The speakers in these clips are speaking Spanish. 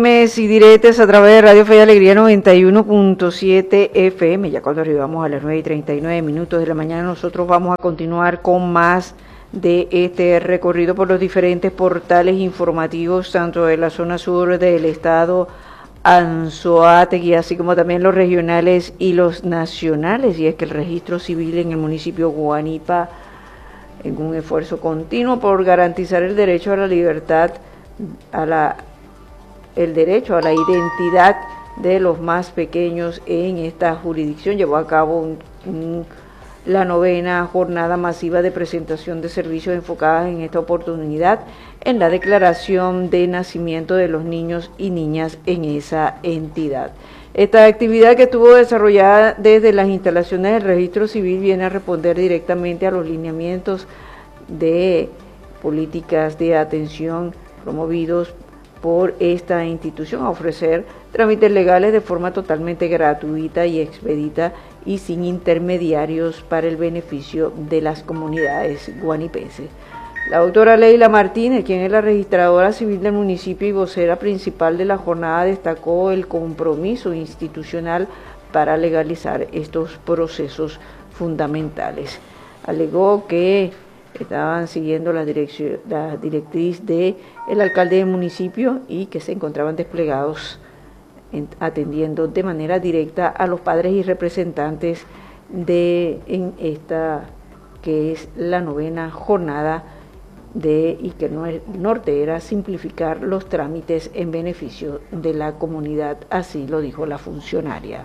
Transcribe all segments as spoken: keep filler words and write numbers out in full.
Y directas a través de Radio Fe y Alegría noventa y uno punto siete F M. Ya cuando arribamos a las nueve y treinta y nueve minutos de la mañana, nosotros vamos a continuar con más de este recorrido por los diferentes portales informativos, tanto de la zona sur del estado Anzoátegui, así como también los regionales y los nacionales. Y es que el registro civil en el municipio Guanipa, en un esfuerzo continuo por garantizar el derecho a la libertad, a la el derecho a la identidad de los más pequeños en esta jurisdicción, llevó a cabo un, un, la novena jornada masiva de presentación de servicios enfocadas en esta oportunidad en la declaración de nacimiento de los niños y niñas en esa entidad. Esta actividad, que estuvo desarrollada desde las instalaciones del registro civil, viene a responder directamente a los lineamientos de políticas de atención promovidos por esta institución, a ofrecer trámites legales de forma totalmente gratuita y expedita y sin intermediarios para el beneficio de las comunidades guanipenses. La doctora Leila Martínez, quien es la registradora civil del municipio y vocera principal de la jornada, destacó el compromiso institucional para legalizar estos procesos fundamentales. Alegó que estaban siguiendo la, dirección, la directriz del alcalde del municipio y que se encontraban desplegados en, atendiendo de manera directa a los padres y representantes de en esta que es la novena jornada de y que no es, norte era simplificar los trámites en beneficio de la comunidad, así lo dijo la funcionaria.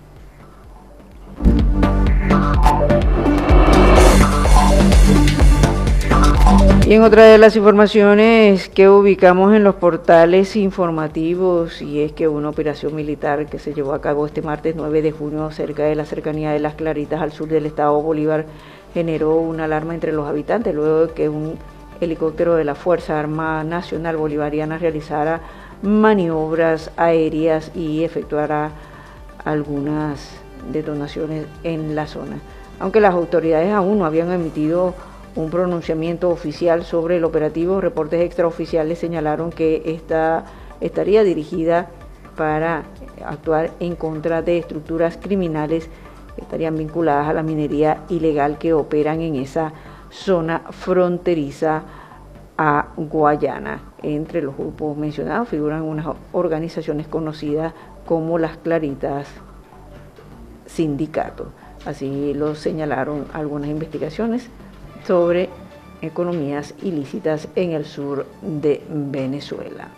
Y en otra de las informaciones que ubicamos en los portales informativos, y es que una operación militar que se llevó a cabo este martes nueve de junio cerca de la cercanía de Las Claritas al sur del estado Bolívar generó una alarma entre los habitantes luego de que un helicóptero de la Fuerza Armada Nacional Bolivariana realizara maniobras aéreas y efectuara algunas detonaciones en la zona. Aunque las autoridades aún no habían emitido un pronunciamiento oficial sobre el operativo, reportes extraoficiales señalaron que esta estaría dirigida para actuar en contra de estructuras criminales que estarían vinculadas a la minería ilegal que operan en esa zona fronteriza a Guayana. Entre los grupos mencionados figuran unas organizaciones conocidas como Las Claritas Sindicato. Así lo señalaron algunas investigaciones sobre economías ilícitas en el sur de Venezuela.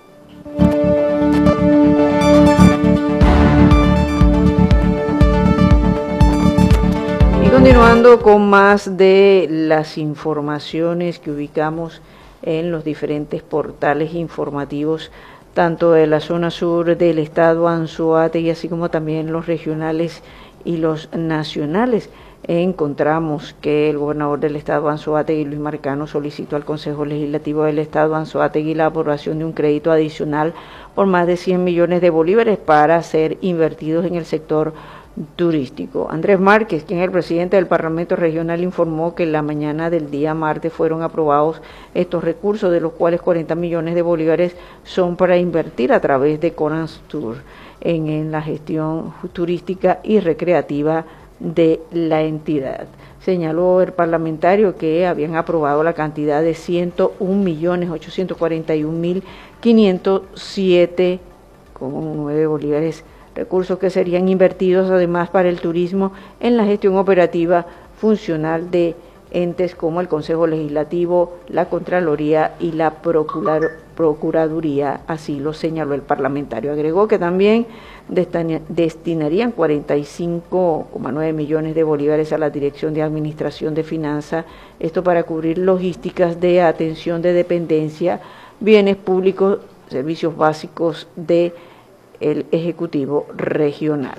Y continuando con más de las informaciones que ubicamos en los diferentes portales informativos, tanto de la zona sur del estado Anzoátegui, así como también los regionales y los nacionales, encontramos que el gobernador del estado Anzoátegui, Luis Marcano, solicitó al Consejo Legislativo del estado Anzoátegui la aprobación de un crédito adicional por más de cien millones de bolívares para ser invertidos en el sector turístico. Andrés Márquez, quien es el presidente del Parlamento Regional, informó que en la mañana del día martes fueron aprobados estos recursos, de los cuales cuarenta millones de bolívares son para invertir a través de Conanstur en, en la gestión turística y recreativa de la entidad. Señaló el parlamentario que habían aprobado la cantidad de ciento un millones ochocientos cuarenta y un mil quinientos siete con nueve bolívares, recursos que serían invertidos además para el turismo en la gestión operativa funcional de entes como el Consejo Legislativo, la Contraloría y la Procurar, Procuraduría, así lo señaló el parlamentario. Agregó que también destinarían cuarenta y cinco coma nueve millones de bolívares a la Dirección de Administración de Finanzas, esto para cubrir logísticas de atención de dependencia, bienes públicos, servicios básicos de el Ejecutivo Regional.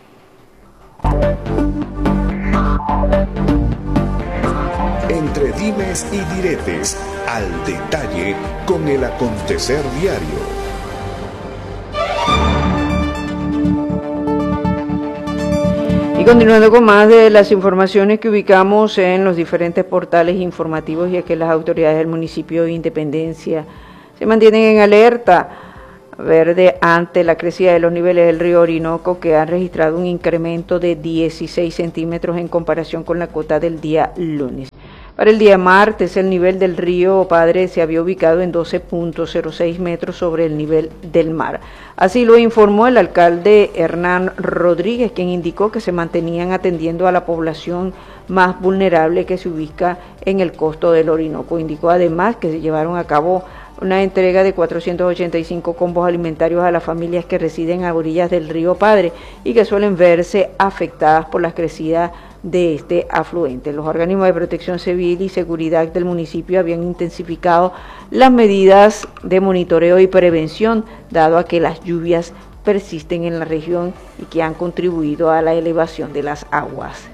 Entre dimes y diretes, al detalle con el acontecer diario. Y continuando con más de las informaciones que ubicamos en los diferentes portales informativos, y es que las autoridades del municipio de Independencia se mantienen en alerta verde ante la crecida de los niveles del río Orinoco, que han registrado un incremento de dieciséis centímetros en comparación con la cota del día lunes. Para el día martes, el nivel del río Padre se había ubicado en doce punto cero seis metros sobre el nivel del mar. Así lo informó el alcalde Hernán Rodríguez, quien indicó que se mantenían atendiendo a la población más vulnerable que se ubica en el costo del Orinoco. Indicó además que se llevaron a cabo una entrega de cuatrocientos ochenta y cinco combos alimentarios a las familias que residen a orillas del río Padre y que suelen verse afectadas por las crecidas de este afluente. Los organismos de protección civil y seguridad del municipio habían intensificado las medidas de monitoreo y prevención, dado a que las lluvias persisten en la región y que han contribuido a la elevación de las aguas.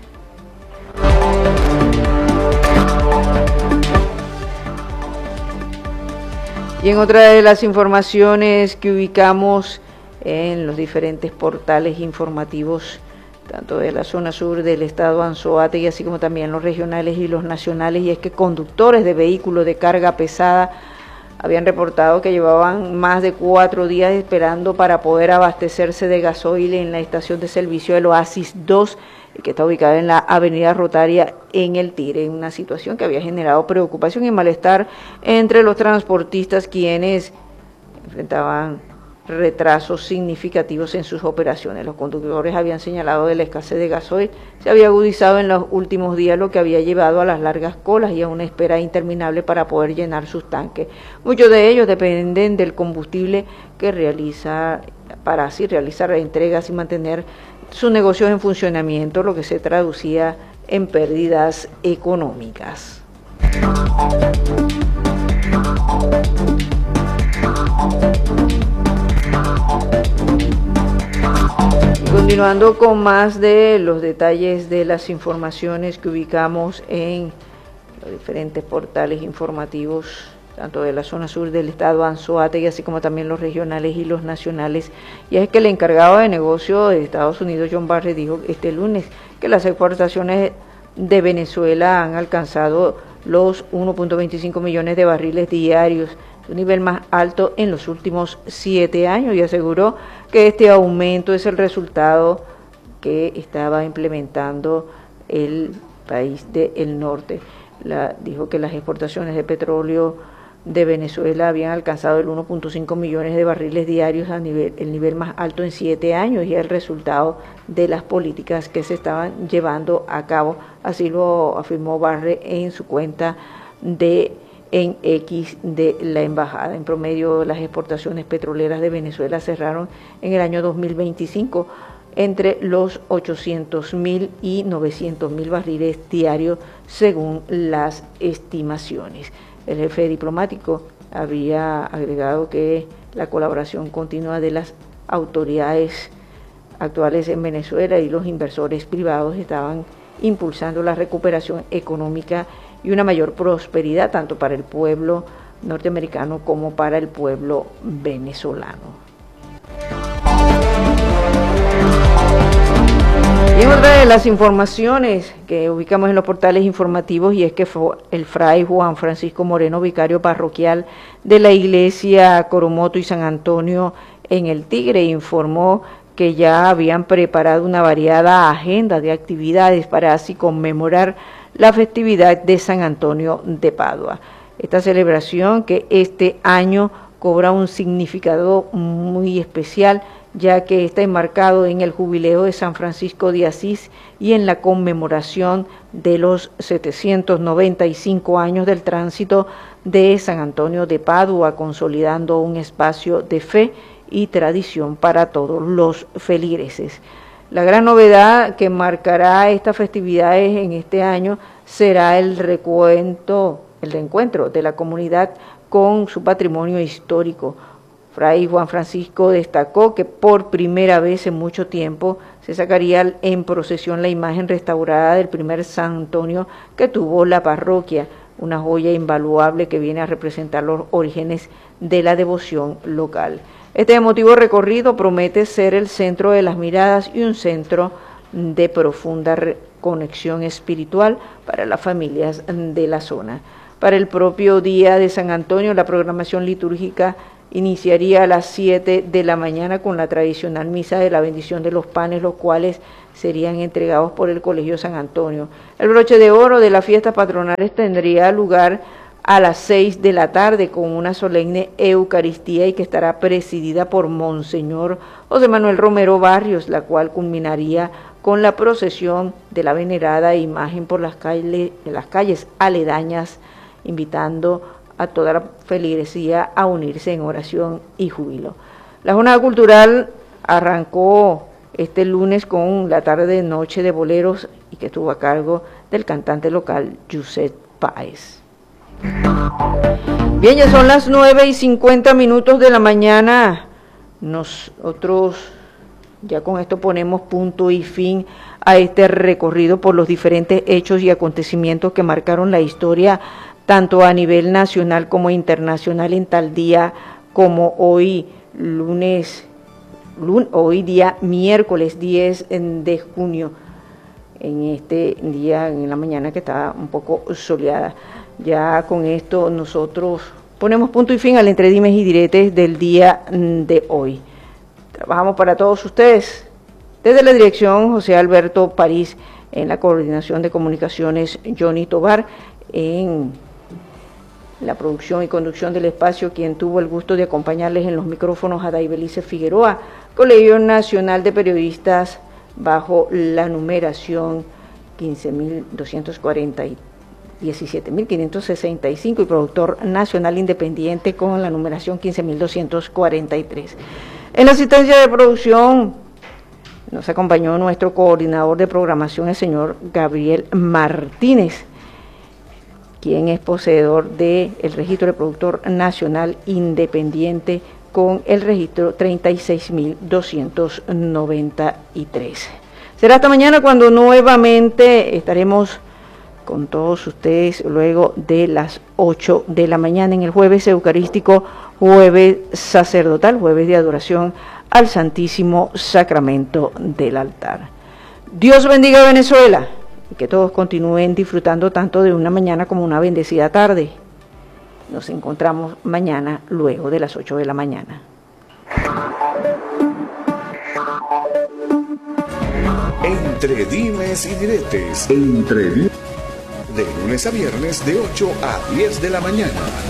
Y en otra de las informaciones que ubicamos en los diferentes portales informativos, tanto de la zona sur del estado Anzoátegui, así como también los regionales y los nacionales, y es que conductores de vehículos de carga pesada habían reportado que llevaban más de cuatro días esperando para poder abastecerse de gasoil en la estación de servicio del Oasis dos, que está ubicada en la avenida Rotaria en El Tigre, en una situación que había generado preocupación y malestar entre los transportistas, quienes enfrentaban retrasos significativos en sus operaciones. Los conductores habían señalado de la escasez de gasoil, se había agudizado en los últimos días, lo que había llevado a las largas colas y a una espera interminable para poder llenar sus tanques. Muchos de ellos dependen del combustible que realiza, para así realizar entregas y mantener sus negocios en funcionamiento, lo que se traducía en pérdidas económicas. Continuando con más de los detalles de las informaciones que ubicamos en los diferentes portales informativos, tanto de la zona sur del estado Anzoátegui, así como también los regionales y los nacionales, y es que el encargado de negocio de Estados Unidos, John Barrett, dijo este lunes que las exportaciones de Venezuela han alcanzado los uno punto veinticinco millones de barriles diarios, un nivel más alto en los últimos siete años, y aseguró que este aumento es el resultado que estaba implementando el país del norte. La, dijo que las exportaciones de petróleo de Venezuela habían alcanzado el uno punto cinco millones de barriles diarios, a nivel, el nivel más alto en siete años, y el resultado de las políticas que se estaban llevando a cabo. Así lo afirmó Barre en su cuenta de en X de la embajada. En promedio, las exportaciones petroleras de Venezuela cerraron en el año dos mil veinticinco entre los ochocientos mil y novecientos mil barriles diarios, según las estimaciones. El jefe diplomático había agregado que la colaboración continua de las autoridades actuales en Venezuela y los inversores privados estaban impulsando la recuperación económica y una mayor prosperidad tanto para el pueblo norteamericano como para el pueblo venezolano. Y otra de las informaciones que ubicamos en los portales informativos, y es que fue el fray Juan Francisco Moreno, vicario parroquial de la iglesia Coromoto y San Antonio en El Tigre, informó que ya habían preparado una variada agenda de actividades para así conmemorar la festividad de San Antonio de Padua. Esta celebración, que este año cobra un significado muy especial, ya que está enmarcado en el jubileo de San Francisco de Asís y en la conmemoración de los setecientos noventa y cinco años del tránsito de San Antonio de Padua, consolidando un espacio de fe y tradición para todos los feligreses. La gran novedad que marcará estas festividades en este año será el recuento, el reencuentro de la comunidad con su patrimonio histórico. Fray Juan Francisco destacó que por primera vez en mucho tiempo se sacaría en procesión la imagen restaurada del primer San Antonio que tuvo la parroquia, una joya invaluable que viene a representar los orígenes de la devoción local. Este emotivo recorrido promete ser el centro de las miradas y un centro de profunda conexión espiritual para las familias de la zona. Para el propio día de San Antonio, la programación litúrgica iniciaría a las siete de la mañana con la tradicional misa de la bendición de los panes, los cuales serían entregados por el Colegio San Antonio. El broche de oro de las fiestas patronales tendría lugar a las seis de la tarde con una solemne Eucaristía y que estará presidida por Monseñor José Manuel Romero Barrios, la cual culminaría con la procesión de la venerada imagen por las calles, las calles aledañas, invitando a toda la feligresía a unirse en oración y júbilo. La jornada cultural arrancó este lunes con la tarde de noche de boleros y que estuvo a cargo del cantante local Yuset Páez. Bien, ya son las nueve y cincuenta minutos de la mañana. Nosotros ya con esto ponemos punto y fin a este recorrido por los diferentes hechos y acontecimientos que marcaron la historia tanto a nivel nacional como internacional en tal día como hoy lunes, lun, hoy día miércoles diez de junio, en este día, en la mañana que está un poco soleada. Ya con esto nosotros ponemos punto y fin al entre dimes y diretes del día de hoy. Trabajamos para todos ustedes desde la dirección José Alberto París, en la coordinación de comunicaciones Johnny Tobar, en la producción y conducción del espacio, quien tuvo el gusto de acompañarles en los micrófonos a Daibelice Figueroa, Colegio Nacional de Periodistas bajo la numeración quince mil doscientos cuarenta y diecisiete mil quinientos sesenta y cinco y productor nacional independiente con la numeración quince mil doscientos cuarenta y tres. En la asistencia de producción nos acompañó nuestro coordinador de programación, el señor Gabriel Martínez, quien es poseedor del registro de productor nacional independiente con el registro treinta y seis mil doscientos noventa y tres. Será hasta mañana cuando nuevamente estaremos con todos ustedes luego de las ocho de la mañana en el jueves eucarístico, jueves sacerdotal, jueves de adoración al Santísimo Sacramento del altar. Dios bendiga a Venezuela y que todos continúen disfrutando tanto de una mañana como una bendecida tarde. Nos encontramos mañana luego de las ocho de la mañana. Entre dimes y diretes. Entre dimes. De lunes a viernes de ocho a diez de la mañana.